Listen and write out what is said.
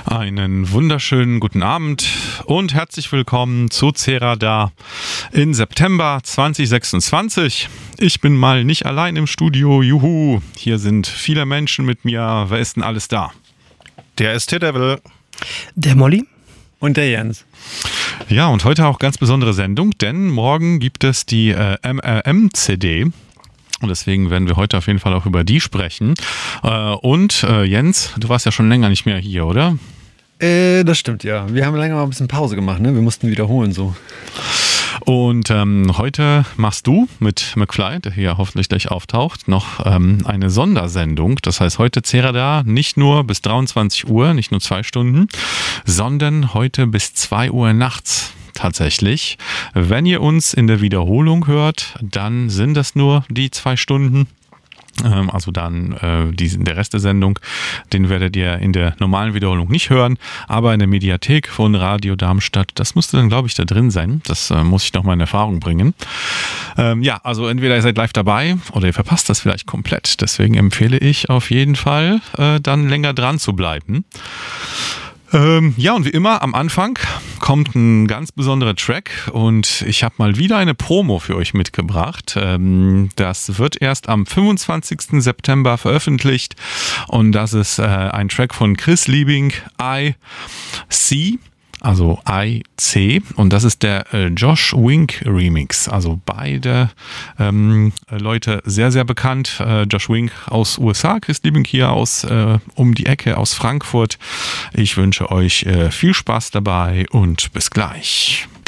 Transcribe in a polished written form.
Einen wunderschönen guten Abend und herzlich willkommen zu Cerada in September 2026. Ich bin mal nicht allein im Studio, juhu. Hier sind viele Menschen mit mir. Wer ist denn alles da? Der ST-Devil. Der Molly. Und der Jens. Ja, und heute auch ganz besondere Sendung, denn morgen gibt es die MRM-CD. Und deswegen werden wir heute auf jeden Fall auch über die sprechen. Und Jens, du warst ja schon länger nicht mehr hier, oder? Das stimmt, ja. Wir haben länger mal ein bisschen Pause gemacht, ne? Wir mussten wiederholen so. Und heute machst du mit McFly, der hier hoffentlich gleich auftaucht, noch eine Sondersendung. Das heißt, heute Cerada nicht nur bis 23 Uhr, nicht nur 2 Stunden, sondern heute bis 2 Uhr nachts. Tatsächlich. Wenn ihr uns in der Wiederholung hört, dann sind das nur die 2 Stunden. Also dann der Rest der Sendung, den werdet ihr in der normalen Wiederholung nicht hören, aber in der Mediathek von Radio Darmstadt, das müsste dann, glaube ich, da drin sein. Das muss ich noch mal in Erfahrung bringen. Also entweder ihr seid live dabei oder ihr verpasst das vielleicht komplett. Deswegen empfehle ich auf jeden Fall, dann länger dran zu bleiben. Und wie immer am Anfang kommt ein ganz besonderer Track und ich habe mal wieder eine Promo für euch mitgebracht. Das wird erst am 25. September veröffentlicht und das ist ein Track von Chris Liebing, IC. Also IC, und das ist der Josh Wink Remix. Also beide Leute sehr, sehr bekannt. Josh Wink aus USA, Chris Liebing hier aus um die Ecke aus Frankfurt. Ich wünsche euch viel Spaß dabei und bis gleich.